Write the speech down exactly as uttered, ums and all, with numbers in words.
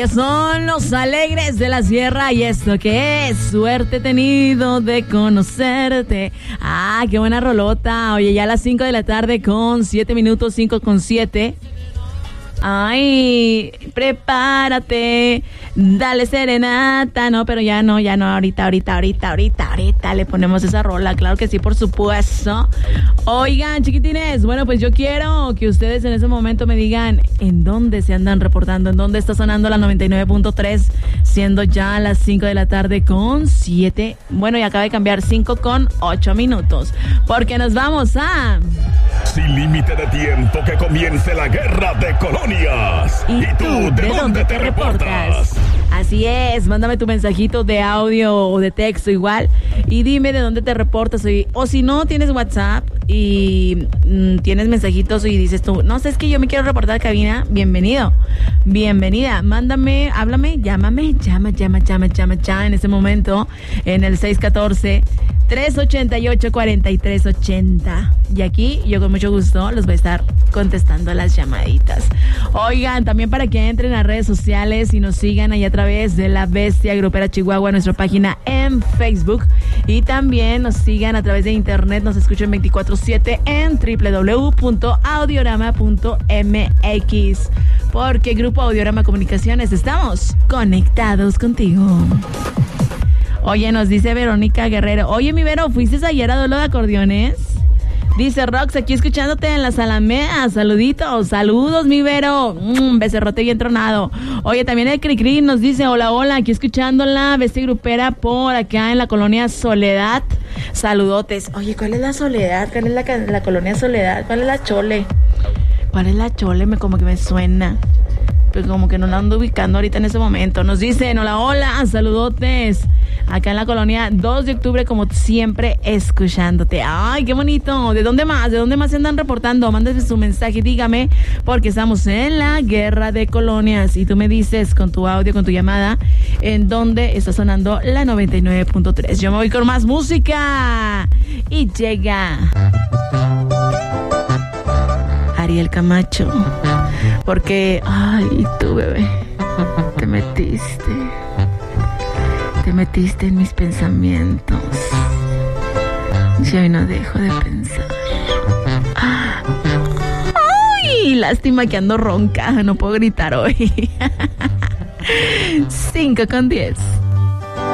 Son los Alegres de la Sierra y esto que es suerte he tenido de conocerte. Ah, qué buena rolota. Oye, ya a las cinco de la tarde con siete minutos, cinco con siete. Ay, prepárate, dale serenata. No, pero ya no, ya no, ahorita, ahorita, ahorita, ahorita, ahorita le ponemos esa rola, claro que sí, por supuesto. Oigan, chiquitines, bueno, pues yo quiero que ustedes en ese momento me digan en dónde se andan reportando, en dónde está sonando la noventa y nueve punto tres, siendo ya las cinco de la tarde con siete, bueno, y acaba de cambiar cinco con ocho minutos, porque nos vamos a... Sin límite de tiempo, que comience la guerra de colonias. ¿Y, ¿Y tú, de, de dónde, dónde te, te reportas? reportas? Así es, mándame tu mensajito de audio o de texto igual y dime de dónde te reportas. Y, o si no tienes WhatsApp y mmm, tienes mensajitos y dices tú, no sé, es que yo me quiero reportar a cabina, bienvenido, bienvenida, mándame, háblame, llámame, llama, llama, llama, llama, llama en este momento en el seis uno cuatro, tres ocho ocho, cuatro tres ocho cero. Y aquí yo con mucho gusto los voy a estar contestando las llamaditas. Oigan, también para que entren a redes sociales y nos sigan ahí a través de La Bestia Grupera Chihuahua, nuestra página en Facebook. Y también nos sigan a través de internet, nos escuchen veinticuatro siete en doble u doble u doble u punto audiorama punto m x. Porque Grupo Audiorama Comunicaciones, estamos conectados contigo. Oye, nos dice Verónica Guerrero. Oye, mi Vero, ¿fuiste ayer a duelo de acordeones? Dice Rox, aquí escuchándote en las Alamedas. Saluditos, saludos, mi Vero. Un mm, becerrote bien tronado. Oye, también el Cricri nos dice, hola, hola, aquí escuchándola, Bestia Grupera por acá en la colonia Soledad. Saludotes. Oye, ¿cuál es la Soledad? ¿Cuál es la, la colonia Soledad? ¿Cuál es la Chole? ¿Cuál es la Chole? Me, como que me suena. Pues como que no la ando ubicando ahorita en ese momento. Nos dicen, hola, hola, saludotes. Acá en la colonia dos de octubre, como siempre, escuchándote. Ay, qué bonito. ¿De dónde más? ¿De dónde más se andan reportando? Mándese su mensaje, dígame, porque estamos en la guerra de colonias. Y tú me dices con tu audio, con tu llamada, en dónde está sonando la noventa y nueve punto tres. Yo me voy con más música. Y llega Ariel Camacho. Porque, ay, tú, bebé, te metiste, te metiste en mis pensamientos. Yo hoy no dejo de pensar. Ay, lástima que ando ronca, no puedo gritar hoy. Cinco con diez.